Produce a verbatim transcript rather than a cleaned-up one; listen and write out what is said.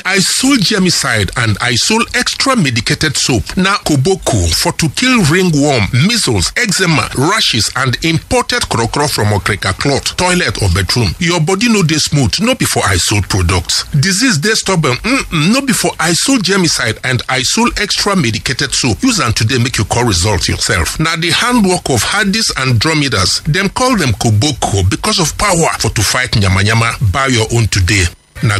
Isol germicide and Isol extra medicated soap. Na Koboko for to kill ringworm, measles, eczema, rashes, and imported krokro from okreka cloth, toilet or bedroom. Your body no dey smooth, no be for Isol products. Disease dey stubborn, mm-mm, no be for Isol germicide and Isol extra medicated soap. Use am today make you call result yourself. Na the handwork of Hadis and Dromedas. Them call them Koboko because of power for to fight nyama nyama. Buy your own today.